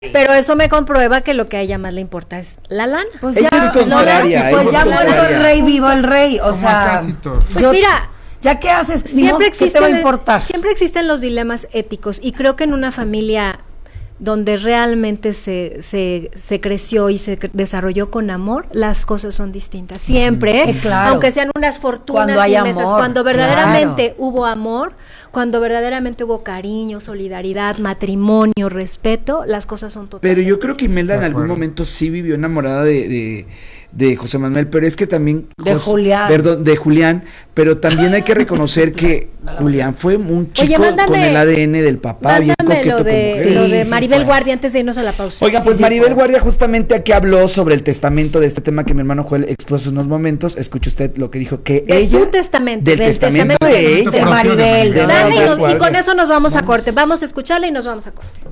Pero eso me comprueba que lo que a ella más le importa es la lana. Pues ya, pues ya muerto el rey, vivo el rey. O sea, pues mira, ¿ya qué haces? Siempre ¿Qué te va a importar? Siempre existen los dilemas éticos y creo que en una familia donde realmente se creció y se desarrolló con amor, las cosas son distintas. Siempre, claro. Aunque sean unas fortunas cuando hay inmensas, amor, cuando verdaderamente hubo amor, cuando verdaderamente hubo cariño, solidaridad, matrimonio, respeto, las cosas son totalmente. Pero yo creo que Imelda en algún momento sí vivió enamorada de José Manuel, pero es que también de Julián, pero también hay que reconocer que Julián fue un chico con el ADN del papá, bien coqueto lo de Maribel Guardia antes de irnos a la pausa. Oiga, pues Maribel Guardia justamente aquí habló sobre el testamento de este tema que mi hermano Joel expuso en unos momentos. Escuche usted lo que dijo, que de ella... su testamento, del testamento de ella. De Maribel. Y con eso nos vamos a corte. Vamos a escucharla y nos vamos a corte.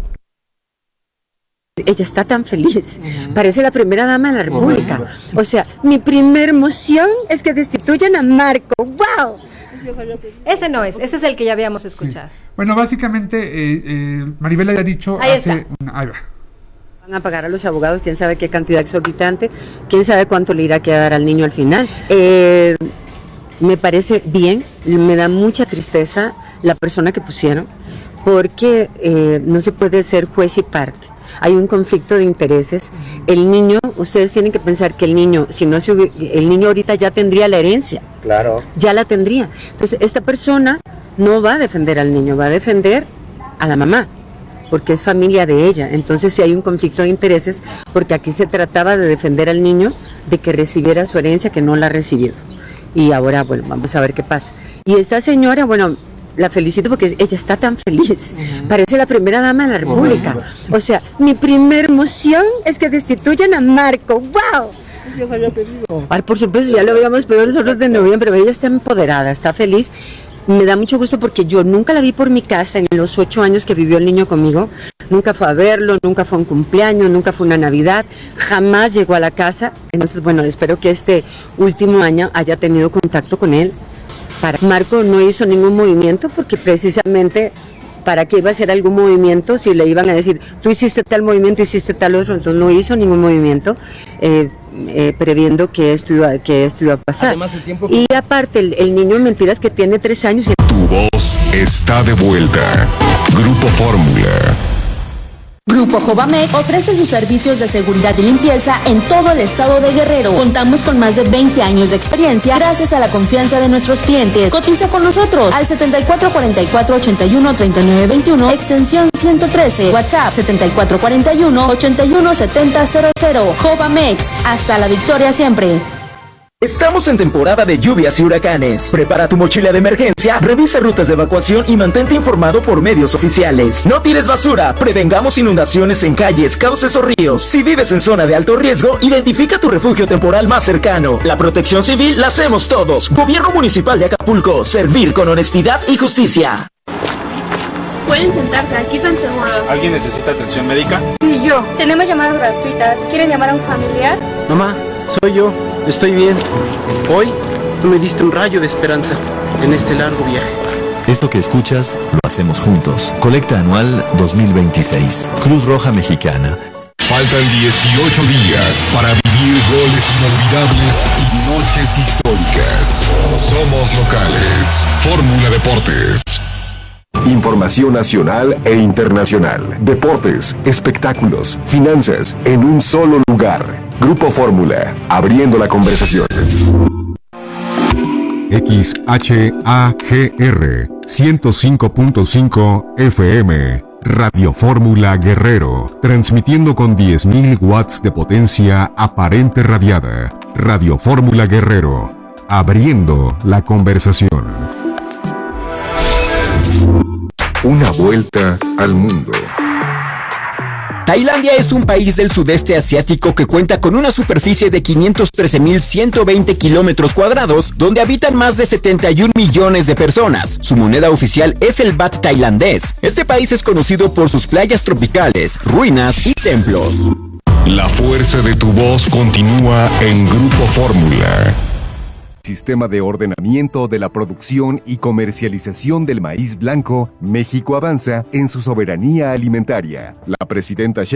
Ella está tan feliz, parece la primera dama de la República. O sea, mi primer emoción es que destituyan a Marco. ¡Wow! Ese no es, ese es el que ya habíamos escuchado. Sí. Bueno, básicamente, Maribel había dicho ahí va. Van a pagar a los abogados, quién sabe qué cantidad exorbitante, quién sabe cuánto le irá a quedar al niño al final. Me parece bien, me da mucha tristeza la persona que pusieron, porque no se puede ser juez y parte. Hay un conflicto de intereses. El niño, ustedes tienen que pensar que el niño, el niño ahorita ya tendría la herencia. Claro. Ya la tendría. Entonces, esta persona no va a defender al niño, va a defender a la mamá, porque es familia de ella. Entonces, sí hay un conflicto de intereses, porque aquí se trataba de defender al niño de que recibiera su herencia, que no la ha recibido. Y ahora, bueno, vamos a ver qué pasa. Y esta señora, bueno, la felicito porque ella está tan feliz. Parece la primera dama de la República. O sea, mi primer emoción es que destituyan a Marco. ¡Wow! Ay, por supuesto, ya lo habíamos pedido nosotros de noviembre, pero ella está empoderada, está feliz. Me da mucho gusto porque yo nunca la vi por mi casa en los 8 años que vivió el niño conmigo. Nunca fue a verlo, nunca fue un cumpleaños, nunca fue una Navidad, jamás llegó a la casa. Entonces, bueno, espero que este último año haya tenido contacto con él. Marco no hizo ningún movimiento porque precisamente para qué iba a hacer algún movimiento si le iban a decir tú hiciste tal movimiento, hiciste tal otro, entonces no hizo ningún movimiento previendo que esto iba a pasar. Además, y aparte el niño, mentiras, que tiene 3 años. Tu voz está de vuelta. Grupo Fórmula. Grupo Jovamex ofrece sus servicios de seguridad y limpieza en todo el estado de Guerrero. Contamos con más de 20 años de experiencia gracias a la confianza de nuestros clientes. Cotiza con nosotros al 7444-813921, extensión 113, WhatsApp 7441-817000. Jovamex, hasta la victoria siempre. Estamos en temporada de lluvias y huracanes. Prepara tu mochila de emergencia, revisa rutas de evacuación y mantente informado por medios oficiales. No tires basura, prevengamos inundaciones en calles, cauces o ríos. Si vives en zona de alto riesgo, identifica tu refugio temporal más cercano. La protección civil la hacemos todos. Gobierno Municipal de Acapulco, servir con honestidad y justicia. Pueden sentarse, aquí están seguros. ¿Alguien necesita atención médica? Sí, yo. Tenemos llamadas gratuitas. ¿Quieren llamar a un familiar? Mamá, soy yo. Estoy bien. Hoy tú me diste un rayo de esperanza en este largo viaje. Esto que escuchas, lo hacemos juntos. Colecta anual 2026. Cruz Roja Mexicana. Faltan 18 días para vivir goles inolvidables y noches históricas. Somos locales. Fórmula Deportes. Información nacional e internacional. Deportes, espectáculos, finanzas, en un solo lugar. Grupo Fórmula, abriendo la conversación. XHAGR 105.5 FM. Radio Fórmula Guerrero, transmitiendo con 10.000 watts de potencia aparente radiada. Radio Fórmula Guerrero, abriendo la conversación. Una vuelta al mundo. Tailandia es un país del sudeste asiático que cuenta con una superficie de 513.120 kilómetros cuadrados, donde habitan más de 71 millones de personas. Su moneda oficial es el baht tailandés. Este país es conocido por sus playas tropicales, ruinas y templos. La fuerza de tu voz continúa en Grupo Fórmula. sistema de ordenamiento de la producción y comercialización del maíz blanco, México avanza en su soberanía alimentaria. La presidenta